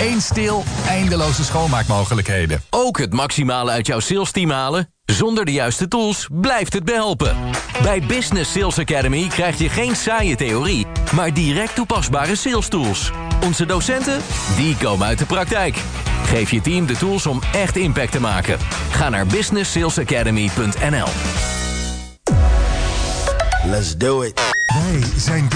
Eén stil, eindeloze schoonmaakmogelijkheden. Ook het maximale uit jouw salesteam halen? Zonder de juiste tools blijft het behelpen. Bij Business Sales Academy krijg je geen saaie theorie, maar direct toepasbare sales tools. Onze docenten, die komen uit de praktijk. Geef je team de tools om echt impact te maken. Ga naar businesssalesacademy.nl. Let's do it. Wij zijn